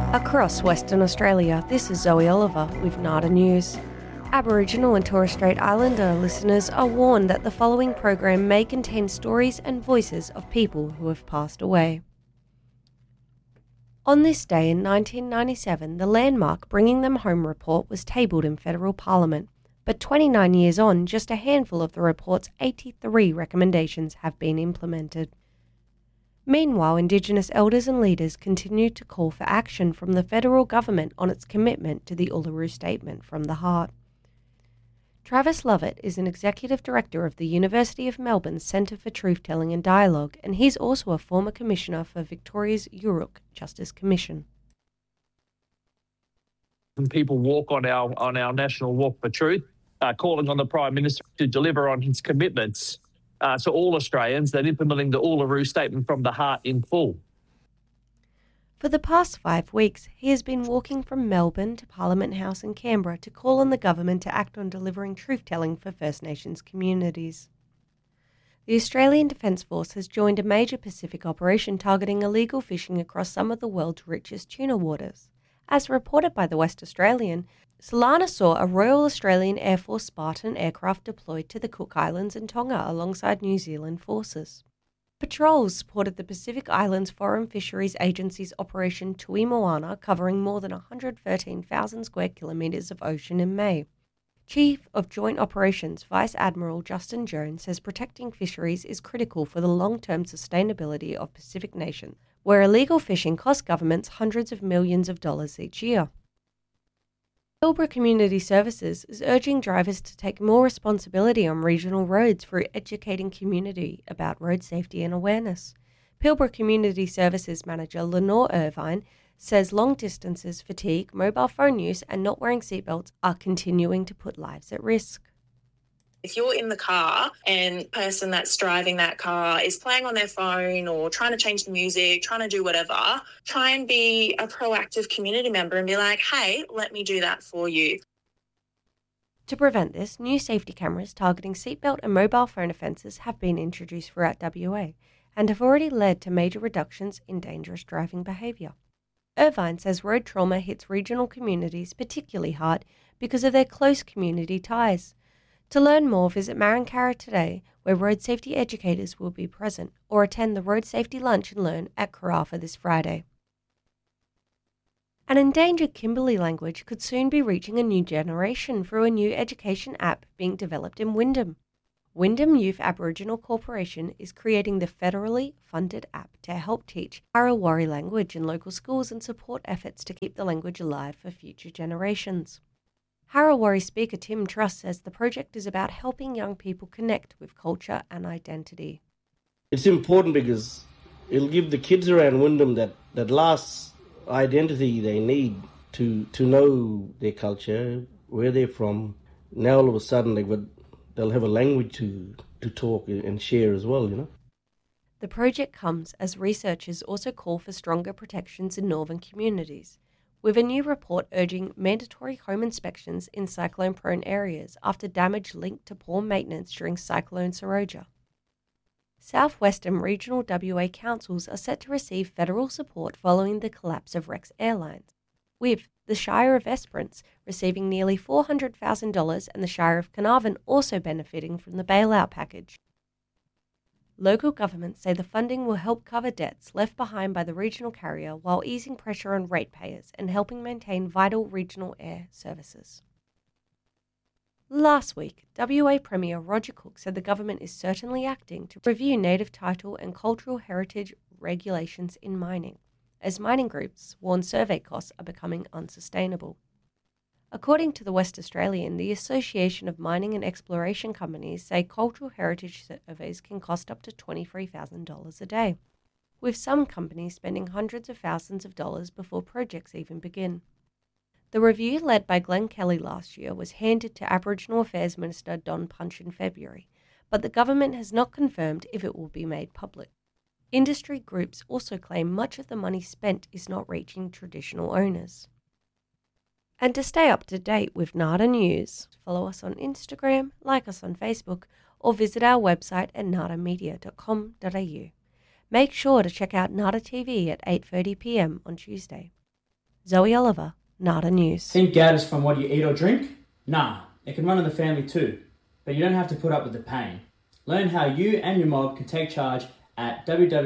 Across Western Australia, this is Zoe Oliver with NADA News. Aboriginal and Torres Strait Islander listeners are warned that the following program may contain stories and voices of people who have passed away. On this day in 1997, the landmark Bringing Them Home report was tabled in federal parliament, but 29 years on, just a handful of the report's 83 recommendations have been implemented. Meanwhile, Indigenous elders and leaders continue to call for action from the federal government on its commitment to the Uluru Statement from the Heart. Travis Lovett is an executive director of the University of Melbourne's Centre for Truth-Telling and Dialogue, and he's also a former commissioner for Victoria's Yuruk Justice Commission. People walk on our national walk for truth, calling on the Prime Minister to deliver on his commitments to all Australians that implementing the Uluru Statement from the Heart in full. For the past 5 weeks, he has been walking from Melbourne to Parliament House in Canberra to call on the government to act on delivering truth-telling for First Nations communities. The Australian Defence Force has joined a major Pacific operation targeting illegal fishing across some of the world's richest tuna waters. As reported by the West Australian, Solana saw a Royal Australian Air Force Spartan aircraft deployed to the Cook Islands and Tonga alongside New Zealand forces. Patrols supported the Pacific Islands Foreign Fisheries Agency's Operation Tui Moana, covering more than 113,000 square kilometres of ocean in May. Chief of Joint Operations Vice Admiral Justin Jones says protecting fisheries is critical for the long-term sustainability of Pacific nations, where illegal fishing costs governments hundreds of millions of dollars each year. Pilbara Community Services is urging drivers to take more responsibility on regional roads through educating community about road safety and awareness. Pilbara Community Services Manager Lenore Irvine says long distances, fatigue, mobile phone use and not wearing seatbelts are continuing to put lives at risk. If you're in the car and the person that's driving that car is playing on their phone or trying to change the music, trying to do whatever, try and be a proactive community member and be like, hey, let me do that for you. To prevent this, new safety cameras targeting seatbelt and mobile phone offences have been introduced throughout WA and have already led to major reductions in dangerous driving behaviour. Irvine says road trauma hits regional communities particularly hard because of their close community ties. To learn more, visit Marancara today, where road safety educators will be present, or attend the Road Safety Lunch and Learn at Karratha this Friday. An endangered Kimberley language could soon be reaching a new generation through a new education app being developed in Wyndham. Wyndham Youth Aboriginal Corporation is creating the federally funded app to help teach Harawari language in local schools and support efforts to keep the language alive for future generations. Harawari speaker Tim Truss says the project is about helping young people connect with culture and identity. It's important because it'll give the kids around Wyndham that last identity they need to know their culture, where they're from. Now all of a sudden they'll have a language to talk and share as well, you know. The project comes as researchers also call for stronger protections in northern communities, with a new report urging mandatory home inspections in cyclone-prone areas after damage linked to poor maintenance during Cyclone Seroja. Southwestern regional WA councils are set to receive federal support following the collapse of Rex Airlines, with the Shire of Esperance receiving nearly $400,000 and the Shire of Carnarvon also benefiting from the bailout package. Local governments say the funding will help cover debts left behind by the regional carrier while easing pressure on ratepayers and helping maintain vital regional air services. Last week, WA Premier Roger Cook said the government is certainly acting to review native title and cultural heritage regulations in mining, as mining groups warn survey costs are becoming unsustainable. According to the West Australian, the Association of Mining and Exploration Companies say cultural heritage surveys can cost up to $23,000 a day, with some companies spending hundreds of thousands of dollars before projects even begin. The review, led by Glenn Kelly last year, was handed to Aboriginal Affairs Minister Don Punch in February, but the government has not confirmed if it will be made public. Industry groups also claim much of the money spent is not reaching traditional owners. And to stay up to date with NADA News, follow us on Instagram, like us on Facebook, or visit our website at nadamedia.com.au. Make sure to check out NADA TV at 8:30 p.m. on Tuesday. Zoe Oliver, Nada News. Think gout is from what you eat or drink? Nah, it can run in the family too. But you don't have to put up with the pain. Learn how you and your mob can take charge at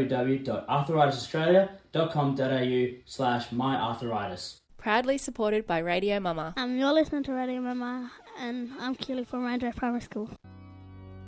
www.arthritisaustralia.com.au/myarthritis. Proudly supported by Radio Mama. You're listening to Radio Mama, and I'm Keely from Raindrop Primary School.